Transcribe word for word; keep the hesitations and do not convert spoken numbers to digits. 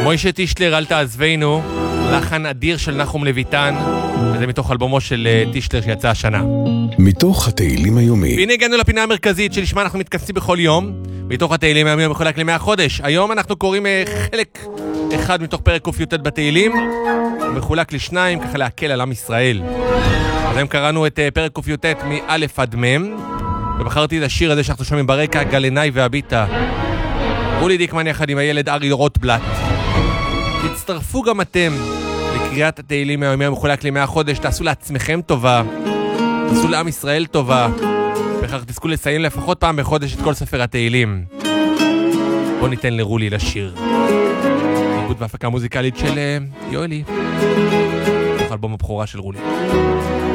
מוישה טישלר, אל תעזבנו, לחן אדיר של נחום לויטן, וזה מתוך אלבומו של טישלר שיצא השנה. מתוך התהילים היומי. והנה הגענו לפינה המרכזית שלשמה אנחנו מתכנסים בכל יום. מתוך התהילים היומי מחולק למאה חודש. היום אנחנו קוראים חלק אחד מתוך פרק ק"ט בתהילים, מחולק לשניים ככה להקל על עם ישראל. אז היום קראנו את פרק ק"ט מאלף עד מם, ובחרתי את השיר הזה שאנחנו שומעים ברקע, גלנאי והביטה. רולי דיקמן יחד עם הילד ארי רוטבלט. תצטרפו גם אתם לקריאת התהילים היומי המחולק למאה חודש, תעשו לעצמכם טובה, תעשו לעם ישראל טובה, וכך תזכו לסיים לפחות פעם בחודש את כל ספר התהילים. בואו ניתן לרולי לשיר. עיבוד והפקה מוזיקלית של יואלי, תוך אלבום הבכורה של רולי.